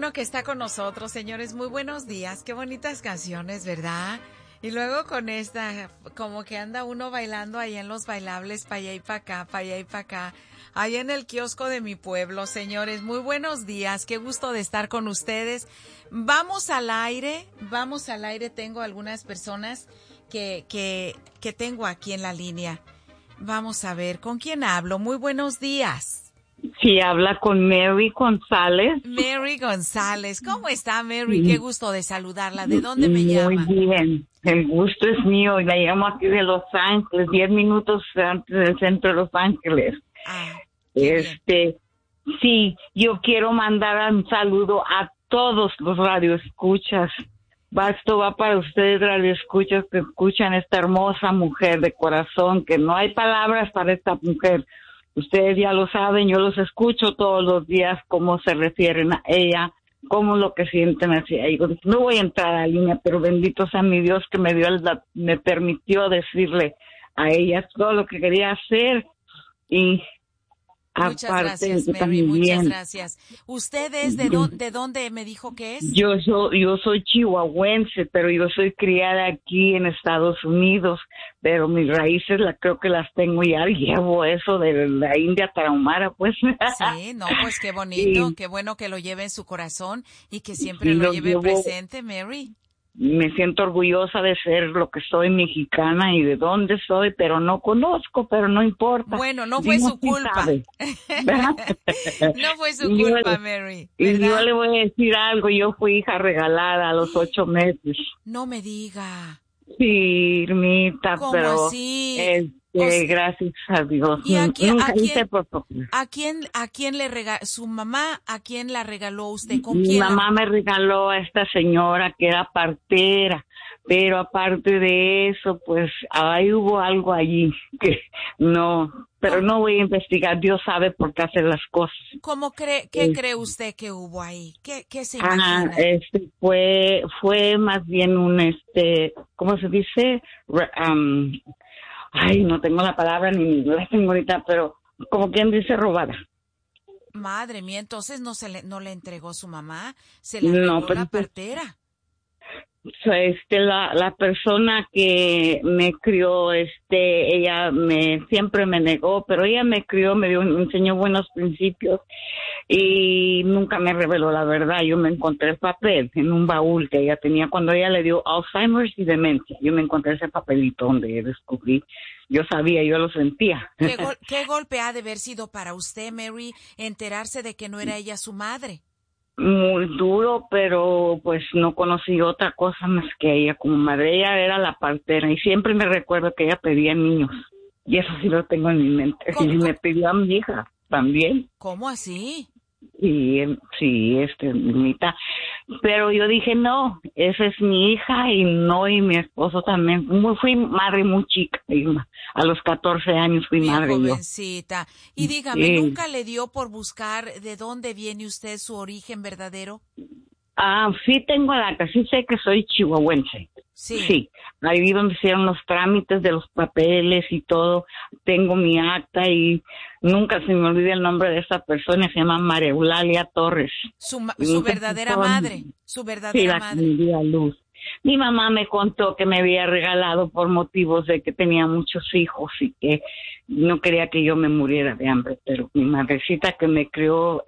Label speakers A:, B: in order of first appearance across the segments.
A: bueno que está con nosotros, señores. Muy buenos días. Qué bonitas canciones, ¿verdad? Y luego con esta, como que anda uno bailando ahí en los bailables, para allá y para acá, para allá y para acá. Ahí en el kiosco de mi pueblo, señores. Muy buenos días. Qué gusto de estar con ustedes. Vamos al aire. Tengo algunas personas que tengo aquí en la línea. Vamos a ver, ¿con quién hablo? Muy buenos días.
B: Sí, habla con Mary González.
A: Mary González. ¿Cómo está, Mary? Qué gusto de saludarla. ¿De dónde me llama?
B: Muy bien. El gusto es mío. La llamo aquí de Los Ángeles, 10 minutos antes del centro de Los Ángeles.
A: Qué bien.
B: Sí, yo quiero mandar un saludo a todos los radioescuchas. Esto va para ustedes, radioescuchas, que escuchan esta hermosa mujer de corazón, que no hay palabras para esta mujer. Ustedes ya lo saben, yo los escucho todos los días, cómo se refieren a ella, cómo lo que sienten hacia ella. No voy a entrar a la línea, pero bendito sea mi Dios que me permitió decirle a ella todo lo que quería hacer. Y
A: muchas gracias, Mary, muchas gracias. ¿Usted es de dónde me dijo que es?
B: Yo soy chihuahuense, pero yo soy criada aquí en Estados Unidos, pero mis raíces creo que las tengo ya, llevo eso de la India Tarahumara, pues.
A: Sí, no, pues qué bonito, qué bueno que lo lleve en su corazón y que siempre lo lleve presente, Mary.
B: Me siento orgullosa de ser lo que soy, mexicana, y de dónde soy, pero no conozco, pero no importa.
A: Bueno, no fue su culpa. No fue su culpa, Mary, ¿verdad?
B: Y yo le voy a decir algo, yo fui hija regalada a los 8 meses.
A: No me diga.
B: Sí, Irmita,
A: ¿cómo
B: pero
A: así?
B: gracias a Dios.
A: ¿Y a quién le regaló? ¿Su mamá a quién la regaló usted? ¿Con quién?
B: Mi mamá me regaló a esta señora que era partera, pero aparte de eso, pues ahí hubo algo allí que pero no voy a investigar. Dios sabe por qué hace las cosas.
A: ¿Qué cree usted que hubo ahí? ¿Qué se imagina?
B: Fue más bien ¿cómo se dice? No tengo la palabra ni la tengo ahorita, pero como quien dice, robada.
A: Madre mía, entonces no le entregó su mamá, se la regaló la partera.
B: La persona que me crió, ella siempre me negó, pero ella me crió, me enseñó buenos principios y nunca me reveló la verdad. Yo me encontré el papel en un baúl que ella tenía cuando ella le dio Alzheimer's y demencia. Yo me encontré ese papelito donde descubrí. Yo sabía, yo lo sentía.
A: ¿Qué golpe ha de haber sido para usted, Mary, enterarse de que no era ella su madre?
B: Muy duro, pero pues no conocí otra cosa más que ella como madre. Ella era la partera y siempre me recuerdo que ella pedía niños. Y eso sí lo tengo en mi mente. Y me pidió a mi hija también.
A: ¿Cómo así?
B: Sí, Mita. Pero yo dije, no, esa es mi hija y mi esposo también. Fui madre muy chica, a los 14 años fui
A: bien
B: madre.
A: Jovencita. Y dígame, ¿nunca le dio por buscar de dónde viene usted, su origen verdadero?
B: Sí tengo sí sé que soy chihuahuense. Sí, ahí donde hicieron los trámites de los papeles y todo, tengo mi acta y nunca se me olvida el nombre de esa persona, se llama María Eulalia Torres.
A: Su verdadera madre, su verdadera madre.
B: Sí, la luz. Mi mamá me contó que me había regalado por motivos de que tenía muchos hijos y que no quería que yo me muriera de hambre, pero mi madrecita que me crió,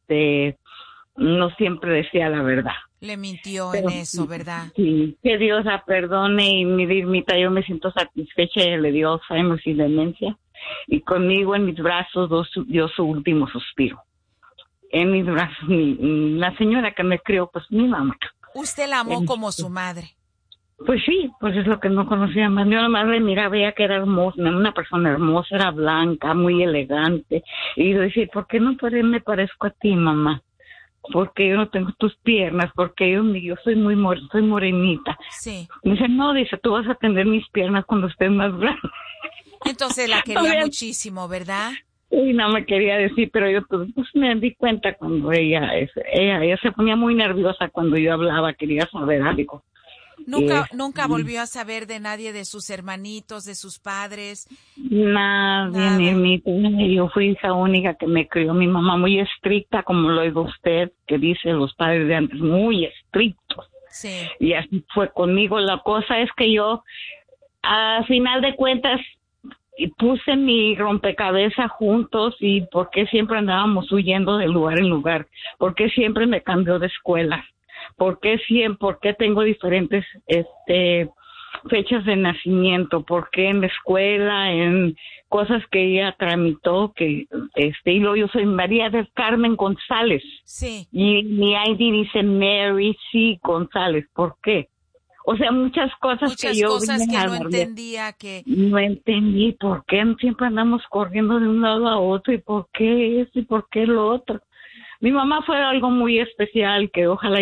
B: no siempre decía la verdad.
A: Le mintió en eso, ¿verdad?
B: Sí, que Dios la perdone y mi Irmita, yo me siento satisfecha. Ella le dio Alzheimer's y demencia y conmigo en mis brazos dio su último suspiro. En mis brazos, la señora que me crió, pues mi mamá.
A: ¿Usted la amó como su madre?
B: Pues sí, pues es lo que no conocía más. Yo nomás le miraba, veía que era hermosa, una persona hermosa, era blanca, muy elegante. Y yo decía, ¿por qué no me parezco a ti, mamá? Porque yo no tengo tus piernas, porque yo soy soy morenita.
A: Sí.
B: Me dice, no, tú vas a tener mis piernas cuando estés más grande.
A: Entonces la quería muchísimo, ¿verdad?
B: Y no me quería decir, pero yo pues me di cuenta cuando ella se ponía muy nerviosa cuando yo hablaba, quería saber algo.
A: Nunca volvió a saber de nadie, de sus hermanitos, de sus padres.
B: Nadie, ni yo fui hija única que me crió mi mamá, muy estricta, como lo oigo usted, que dice los padres de antes, muy estrictos.
A: Sí.
B: Y así fue conmigo. La cosa es que yo, a final de cuentas, puse mi rompecabezas juntos y por qué siempre andábamos huyendo de lugar en lugar, por qué siempre me cambió de escuela, por qué tengo diferentes fechas de nacimiento, por qué en la escuela, en cosas que ella tramitó, que y luego yo soy María del Carmen González.
A: Sí.
B: Y mi ID dice Mary C. González. ¿Por qué? O sea, muchas cosas que yo
A: no entendía, que
B: no entendí por qué siempre andamos corriendo de un lado a otro y por qué esto y por qué lo otro. Mi mamá fue algo muy especial que ojalá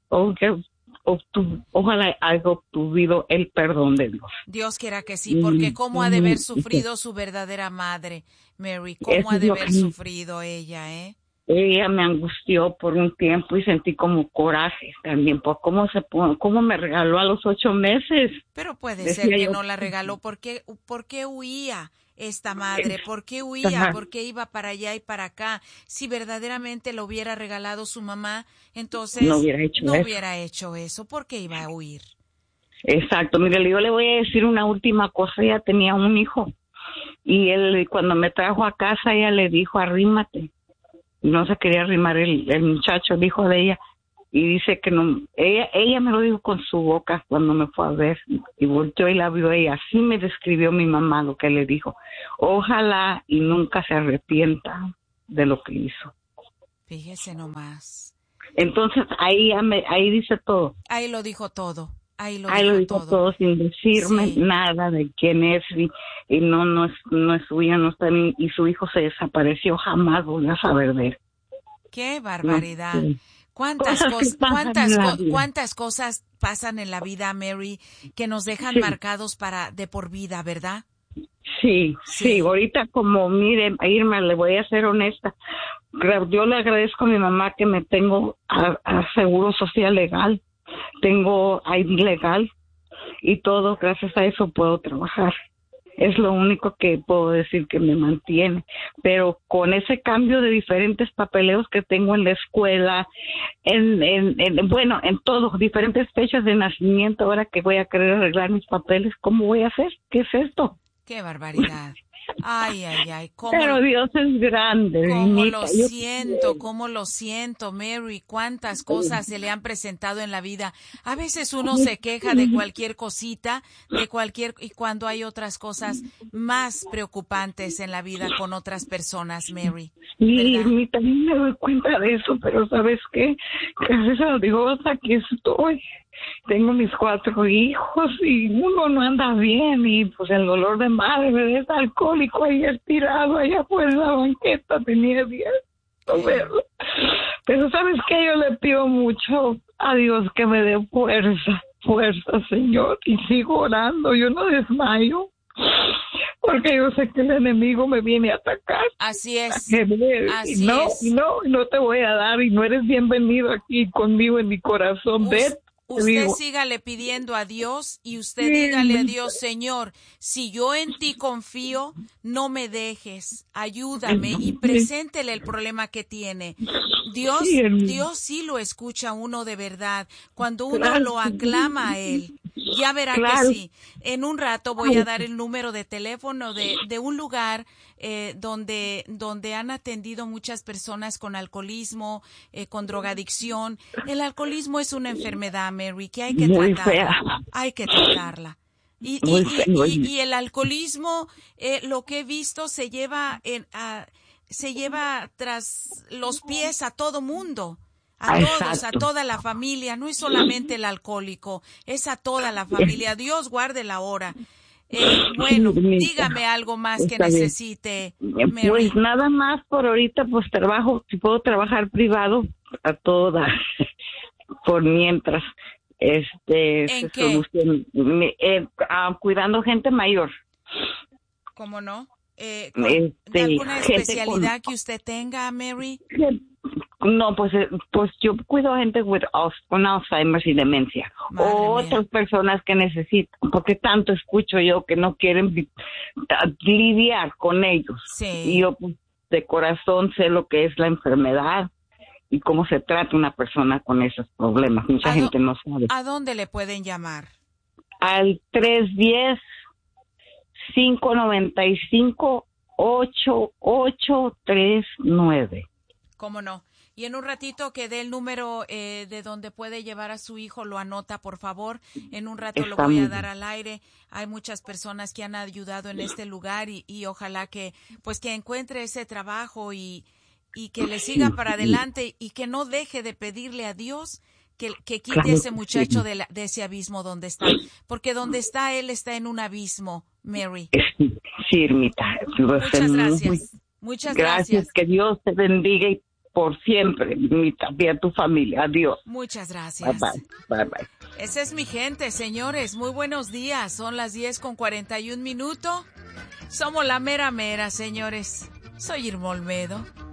B: haya obtuvido el perdón de Dios.
A: Dios quiera que sí, porque cómo ha de haber sufrido su verdadera madre, Mary, cómo ha de haber sufrido ella, ¿eh?
B: Ella me angustió por un tiempo y sentí como coraje también por cómo me regaló a los 8 meses.
A: Pero puede ser que no la regaló. ¿Por qué huía esta madre? ¿Por qué huía? ¿Por qué iba para allá y para acá? Si verdaderamente lo hubiera regalado su mamá, entonces no hubiera hecho eso. ¿Por qué iba a huir?
B: Exacto. Mire, yo le voy a decir una última cosa. Ella tenía un hijo y él, cuando me trajo a casa, ella le dijo, arrímate. No se quería arrimar el muchacho, el hijo de ella, y dice que no, ella me lo dijo con su boca cuando me fue a ver, y volteó y la vio ella. Así me describió mi mamá lo que le dijo. Ojalá y nunca se arrepienta de lo que hizo.
A: Fíjese nomás.
B: Entonces ahí dice todo.
A: Ahí lo dijo todo. Ahí lo
B: dijo todo sin decirme nada de quién es y no es suya, no está bien, y su hijo se desapareció, jamás volvió a saber de él.
A: ¡Qué barbaridad!
B: No,
A: ¿Cuántas cosas pasan en la vida, Mary, que nos dejan marcados de por vida, verdad?
B: Sí. Ahorita como, mire, Irma, le voy a ser honesta. Yo le agradezco a mi mamá que me tengo a seguro social legal. Tengo ID legal y todo, gracias a eso puedo trabajar. Es lo único que puedo decir que me mantiene. Pero con ese cambio de diferentes papeleos que tengo en la escuela, en todo, diferentes fechas de nacimiento, ahora que voy a querer arreglar mis papeles, ¿cómo voy a hacer? ¿Qué es esto?
A: ¡Qué barbaridad! Ay.
B: Pero Dios es grande.
A: Cómo lo siento, Mary. Cuántas cosas se le han presentado en la vida. A veces uno se queja de cualquier cosita, y cuando hay otras cosas más preocupantes en la vida con otras personas, Mary.
B: Sí, también me doy cuenta de eso, pero ¿sabes qué? Gracias a Dios, aquí estoy. Tengo mis 4 hijos y uno no anda bien y pues el dolor de madre es alcohólico ahí estirado allá afuera en la banqueta, tenía 10. Pero ¿sabes qué? Yo le pido mucho a Dios que me dé fuerza, Señor, y sigo orando, yo no desmayo. Porque yo sé que el enemigo me viene a atacar.
A: Así es.
B: No te voy a dar y no eres bienvenido aquí conmigo en mi corazón.
A: Usted sígale pidiendo a Dios y usted dígale a Dios, Señor, si yo en ti confío, no me dejes, ayúdame y preséntele el problema que tiene. Dios sí lo escucha a uno de verdad cuando uno lo aclama a Él. Ya verá que sí. En un rato voy a dar el número de teléfono de un lugar donde han atendido muchas personas con alcoholismo, con drogadicción. El alcoholismo es una enfermedad, Mary, que hay que tratarla. Hay que tratarla. Y el alcoholismo, lo que he visto, se lleva tras los pies a todo mundo. A todos, a toda la familia. No es solamente el alcohólico, es a toda la familia. Dios guarde la hora. Bueno, dígame algo más que necesite, Mary.
B: Pues nada más por ahorita, pues si puedo trabajar privado a toda, por mientras,
A: ¿En qué?
B: Cuidando gente mayor.
A: ¿Cómo no? ¿De alguna especialidad que usted tenga, Mary?
B: No, pues yo cuido a gente con Alzheimer y demencia.
A: Madre
B: O
A: mía.
B: otras personas que necesitan, porque tanto escucho yo que no quieren lidiar con ellos.
A: Sí.
B: Y yo pues, de corazón sé lo que es la enfermedad y cómo se trata una persona con esos problemas. Mucha gente no sabe.
A: ¿A dónde le pueden llamar?
B: Al 310-595-8839.
A: ¿Cómo no? Y en un ratito que dé el número de donde puede llevar a su hijo, lo anota, por favor. En un rato lo voy a dar al aire. Hay muchas personas que han ayudado en este lugar y ojalá que, pues, que encuentre ese trabajo y que le siga para adelante y que no deje de pedirle a Dios que quite a ese muchacho de ese abismo donde está. Porque donde está él está en un abismo, Mary.
B: Sí, Irmita.
A: Muchas gracias. Muchas gracias.
B: Que Dios te bendiga y por siempre, Irmita, y a tu familia. Adiós.
A: Muchas gracias.
B: Bye, bye.
A: Esa es mi gente, señores. Muy buenos días. Son las 10:41. Somos la mera mera, señores. Soy Irma Olmedo.